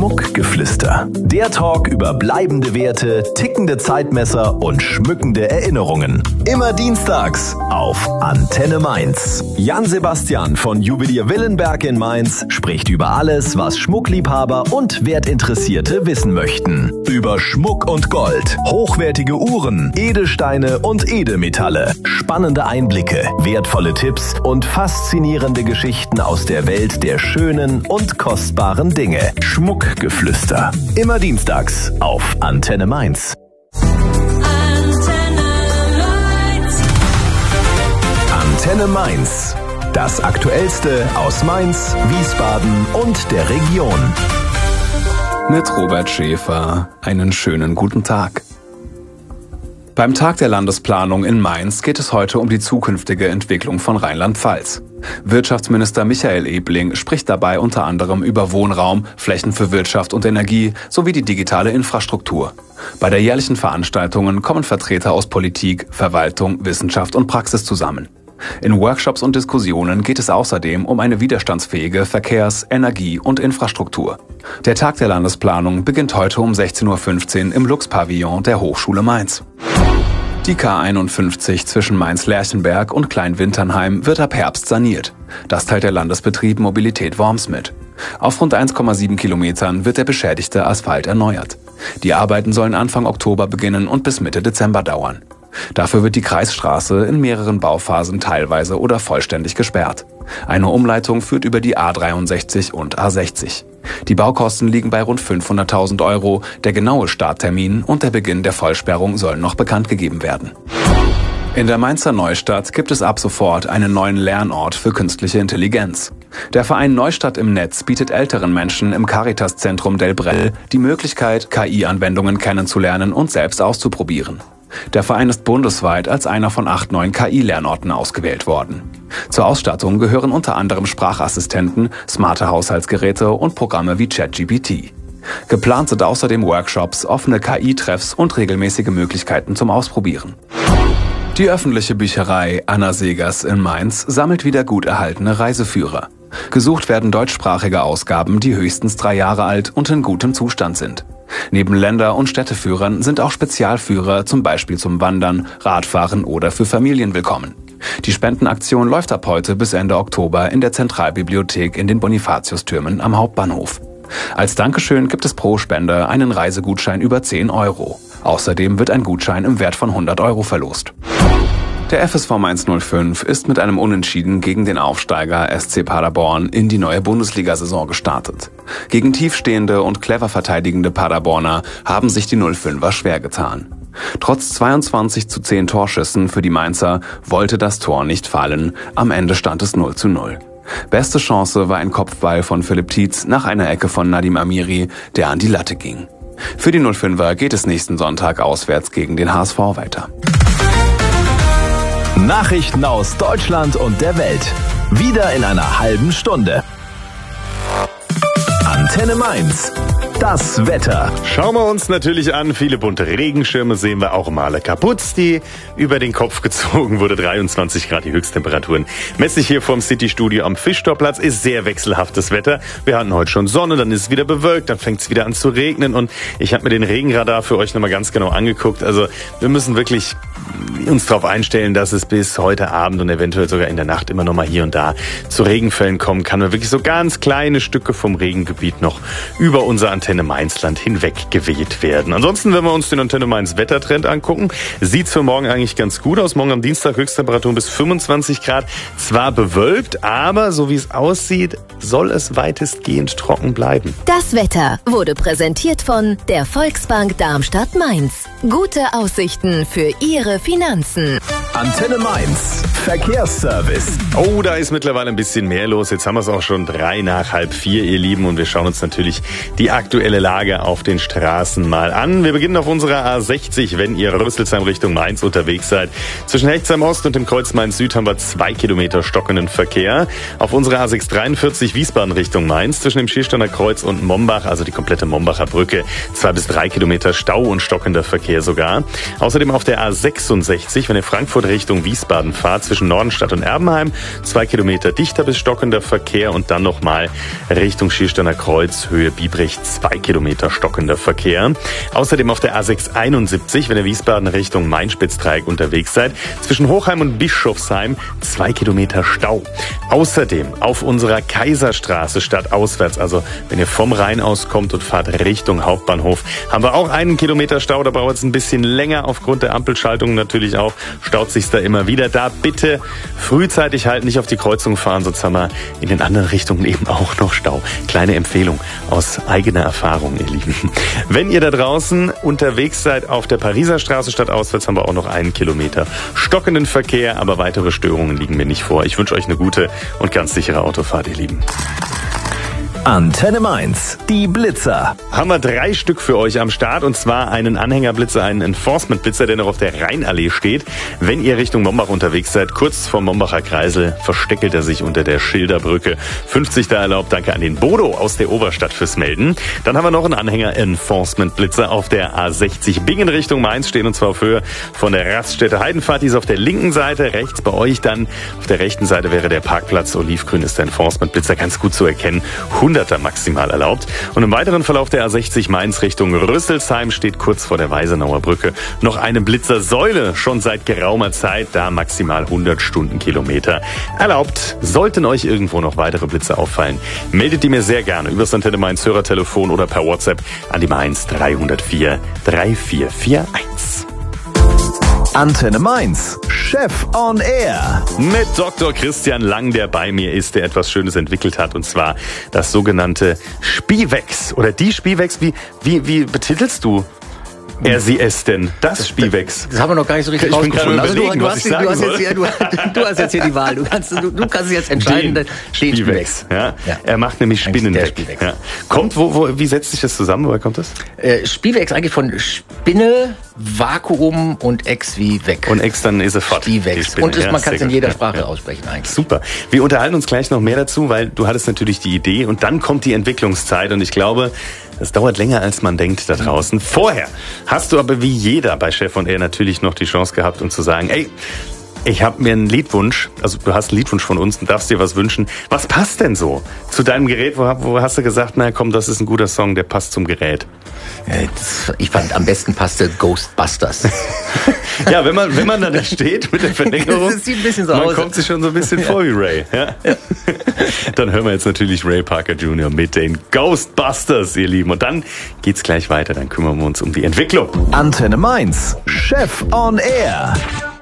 Schmuckgeflüster. Der Talk über bleibende Werte, tickende Zeitmesser und schmückende Erinnerungen. Immer dienstags auf Antenne Mainz. Jan Sebastian von Juwelier Willenberg in Mainz spricht über alles, was Schmuckliebhaber und Wertinteressierte wissen möchten. Über Schmuck und Gold, hochwertige Uhren, Edelsteine und Edelmetalle, spannende Einblicke, wertvolle Tipps und faszinierende Geschichten aus der Welt der schönen und kostbaren Dinge. Schmuckgeflüster. Immer dienstags auf Antenne Mainz. Antenne Mainz. Das Aktuellste aus Mainz, Wiesbaden und der Region. Mit Robert Schäfer. Einen schönen guten Tag. Beim Tag der Landesplanung in Mainz geht es heute um die zukünftige Entwicklung von Rheinland-Pfalz. Wirtschaftsminister Michael Ebling spricht dabei unter anderem über Wohnraum, Flächen für Wirtschaft und Energie sowie die digitale Infrastruktur. Bei der jährlichen Veranstaltung kommen Vertreter aus Politik, Verwaltung, Wissenschaft und Praxis zusammen. In Workshops und Diskussionen geht es außerdem um eine widerstandsfähige Verkehrs-, Energie- und Infrastruktur. Der Tag der Landesplanung beginnt heute um 16:15 Uhr im Lux-Pavillon der Hochschule Mainz. Die K51 zwischen Mainz-Lerchenberg und Klein-Winternheim wird ab Herbst saniert. Das teilt der Landesbetrieb Mobilität Worms mit. Auf rund 1,7 Kilometern wird der beschädigte Asphalt erneuert. Die Arbeiten sollen Anfang Oktober beginnen und bis Mitte Dezember dauern. Dafür wird die Kreisstraße in mehreren Bauphasen teilweise oder vollständig gesperrt. Eine Umleitung führt über die A63 und A60. Die Baukosten liegen bei rund 500.000 €. Der genaue Starttermin und der Beginn der Vollsperrung sollen noch bekannt gegeben werden. In der Mainzer Neustadt gibt es ab sofort einen neuen Lernort für künstliche Intelligenz. Der Verein Neustadt im Netz bietet älteren Menschen im Caritas-Zentrum Delbrell die Möglichkeit, KI-Anwendungen kennenzulernen und selbst auszuprobieren. Der Verein ist bundesweit als einer von 8 neuen KI-Lernorten ausgewählt worden. Zur Ausstattung gehören unter anderem Sprachassistenten, smarte Haushaltsgeräte und Programme wie ChatGPT. Geplant sind außerdem Workshops, offene KI-Treffs und regelmäßige Möglichkeiten zum Ausprobieren. Die öffentliche Bücherei Anna Segers in Mainz sammelt wieder gut erhaltene Reiseführer. Gesucht werden deutschsprachige Ausgaben, die höchstens 3 Jahre alt und in gutem Zustand sind. Neben Länder- und Städteführern sind auch Spezialführer, zum Beispiel zum Wandern, Radfahren oder für Familien willkommen. Die Spendenaktion läuft ab heute bis Ende Oktober in der Zentralbibliothek in den Bonifatiustürmen am Hauptbahnhof. Als Dankeschön gibt es pro Spender einen Reisegutschein über 10 €. Außerdem wird ein Gutschein im Wert von 100 € verlost. Der FSV Mainz 05 ist mit einem Unentschieden gegen den Aufsteiger SC Paderborn in die neue Bundesliga-Saison gestartet. Gegen tiefstehende und clever verteidigende Paderborner haben sich die 05er schwer getan. Trotz 22:10 Torschüssen für die Mainzer wollte das Tor nicht fallen. Am Ende stand es 0:0. Beste Chance war ein Kopfball von Philipp Tietz nach einer Ecke von Nadim Amiri, der an die Latte ging. Für die 05er geht es nächsten Sonntag auswärts gegen den HSV weiter. Nachrichten aus Deutschland und der Welt. Wieder in einer halben Stunde. Antenne Mainz. Das Wetter. Schauen wir uns natürlich an. Viele bunte Regenschirme sehen wir auch. Male Kaputz, die über den Kopf gezogen wurde. 23 Grad die Höchsttemperaturen. Messe ich hier vom City-Studio am Fischtorplatz. Ist sehr wechselhaftes Wetter. Wir hatten heute schon Sonne, dann ist es wieder bewölkt, dann fängt es wieder an zu regnen. Und ich habe mir den Regenradar für euch nochmal ganz genau angeguckt. Also wir müssen wirklich uns darauf einstellen, dass es bis heute Abend und eventuell sogar in der Nacht immer noch mal hier und da zu Regenfällen kommen kann. Und wirklich so ganz kleine Stücke vom Regengebiet noch über unser Antenne Mainzland hinweg geweht werden. Ansonsten, wenn wir uns den Antenne Mainz Wettertrend angucken, sieht's für morgen eigentlich ganz gut aus. Morgen am Dienstag Höchsttemperatur bis 25 Grad. Zwar bewölkt, aber so wie es aussieht, soll es weitestgehend trocken bleiben. Das Wetter wurde präsentiert von der Volksbank Darmstadt-Mainz. Gute Aussichten für Ihre Finanzen. Antenne Mainz. Verkehrsservice. Oh, da ist mittlerweile ein bisschen mehr los. Jetzt haben wir es auch schon 3:03, ihr Lieben. Und wir schauen uns natürlich die aktuelle Lage auf den Straßen mal an. Wir beginnen auf unserer A60, wenn ihr Rüsselsheim Richtung Mainz unterwegs seid. Zwischen Hechtsheim Ost und dem Kreuz Mainz Süd haben wir 2 Kilometer stockenden Verkehr. Auf unserer A643 Wiesbaden Richtung Mainz zwischen dem Schiersteiner Kreuz und Mombach, also die komplette Mombacher Brücke, 2 bis 3 Kilometer Stau und stockender Verkehr sogar. Außerdem auf der A66, wenn ihr Frankfurt Richtung Wiesbaden fahrt, zwischen Nordenstadt und Erbenheim, 2 Kilometer dichter bis stockender Verkehr und dann nochmal Richtung Schiersteiner Kreuz, Höhe Biebrich 2 Kilometer stockender Verkehr. Außerdem auf der A671, wenn ihr Wiesbaden Richtung Main-Spitz-Dreieck unterwegs seid, zwischen Hochheim und Bischofsheim 2 Kilometer Stau. Außerdem auf unserer Kaiserstraße stadtauswärts, also wenn ihr vom Rhein aus kommt und fahrt Richtung Hauptbahnhof, haben wir auch 1 Kilometer Stau. Da braucht es ein bisschen länger aufgrund der Ampelschaltung natürlich auch. Staut sich's da immer wieder. Da bitte frühzeitig halten, nicht auf die Kreuzung fahren, sonst haben wir in den anderen Richtungen eben auch noch Stau. Kleine Empfehlung aus eigener Erfahrung, ihr Lieben. Wenn ihr da draußen unterwegs seid auf der Pariser Straße stadtauswärts, haben wir auch noch 1 Kilometer stockenden Verkehr, aber weitere Störungen liegen mir nicht vor. Ich wünsche euch eine gute und ganz sichere Autofahrt, ihr Lieben. Antenne Mainz, die Blitzer. Haben wir 3 Stück für euch am Start, und zwar einen Anhängerblitzer, einen Enforcement-Blitzer, der noch auf der Rheinallee steht. Wenn ihr Richtung Mombach unterwegs seid, kurz vom Mombacher Kreisel, versteckelt er sich unter der Schilderbrücke. 50 da erlaubt. Danke an den Bodo aus der Oberstadt fürs Melden. Dann haben wir noch einen Anhänger-Enforcement-Blitzer auf der A60 Bingen Richtung Mainz stehen, und zwar auf Höhe von der Raststätte Heidenfahrt. Die ist auf der linken Seite, rechts bei euch dann. Auf der rechten Seite wäre der Parkplatz. Olivgrün ist der Enforcement-Blitzer, ganz gut zu erkennen. 100er maximal erlaubt. Und im weiteren Verlauf der A60 Mainz Richtung Rüsselsheim steht kurz vor der Weisenauer Brücke noch eine Blitzersäule, schon seit geraumer Zeit, da maximal 100 Stundenkilometer erlaubt. Sollten euch irgendwo noch weitere Blitze auffallen, meldet die mir sehr gerne über das Antenne Mainz Hörertelefon oder per WhatsApp an die Mainz 304 3441. Antenne Mainz, Chef on Air. Mit Dr. Christian Lang, der bei mir ist, der etwas Schönes entwickelt hat, und zwar das sogenannte Spivex oder die Spivex. Wie betitelst du sie denn? Das Spivex. Das haben wir noch gar nicht so richtig Ich bin rausgefunden. gerade überlegen, du was ich sagen soll. Du hast jetzt hier die Wahl. Du kannst jetzt entscheiden. Den Spivex. Ja. Ja. Er macht nämlich Spinnen Der weg. Spivex. Ja. Kommt, wie setzt sich das zusammen? Woher kommt das? Spivex eigentlich von Spinne, Vakuum und Ex wie weg. Und Ex, dann ist er fort. Spivex. Und man kann es in jeder Sprache aussprechen eigentlich. Super. Wir unterhalten uns gleich noch mehr dazu, weil du hattest natürlich die Idee und dann kommt die Entwicklungszeit, und ich glaube, das dauert länger, als man denkt da draußen. Vorher hast du aber wie jeder bei Chef on Air natürlich noch die Chance gehabt, um zu sagen, ey, ich habe mir einen Liedwunsch, also du hast einen Liedwunsch von uns und darfst dir was wünschen. Was passt denn so zu deinem Gerät? Wo hast du gesagt, na komm, das ist ein guter Song, der passt zum Gerät? Ich fand, am besten passte Ghostbusters. Ja, wenn man da steht mit der Verlängerung, das sieht ein bisschen so man aus. kommt sich schon so ein bisschen vor wie Ray. Ja? Dann hören wir jetzt natürlich Ray Parker Jr. mit den Ghostbusters, ihr Lieben. Und dann geht's gleich weiter, dann kümmern wir uns um die Entwicklung. Antenne Mainz, Chef on Air.